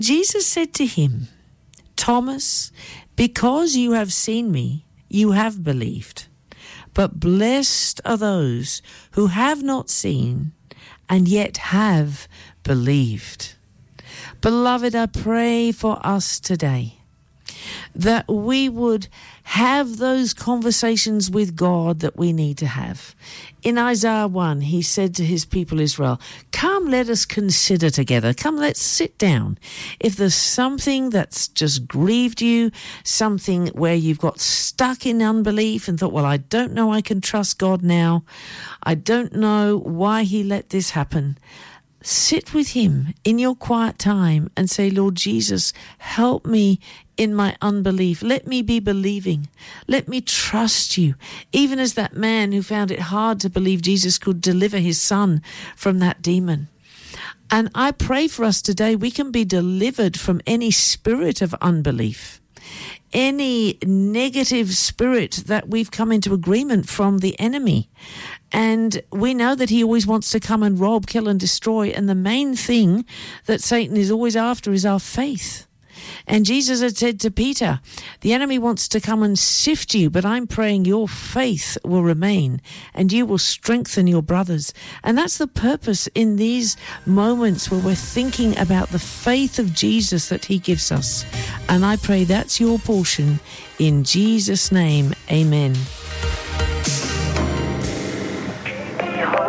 Jesus said to him, Thomas, because you have seen me, you have believed. But blessed are those who have not seen and yet have believed. Beloved, I pray for us today that we would have those conversations with God that we need to have. In Isaiah 1, he said to his people Israel, come, let us consider together. Come, let's sit down. If there's something that's just grieved you, something where you've got stuck in unbelief and thought, well, I don't know I can trust God now. I don't know why he let this happen. Sit with him in your quiet time and say, Lord Jesus, help me in my unbelief. Let me be believing. Let me trust you. Even as that man who found it hard to believe Jesus could deliver his son from that demon. And I pray for us today, we can be delivered from any spirit of unbelief, any negative spirit that we've come into agreement from the enemy. And we know that he always wants to come and rob, kill and destroy. And the main thing that Satan is always after is our faith. And Jesus had said to Peter, the enemy wants to come and sift you, but I'm praying your faith will remain and you will strengthen your brothers. And that's the purpose in these moments where we're thinking about the faith of Jesus that he gives us. And I pray that's your portion in Jesus' name. Amen.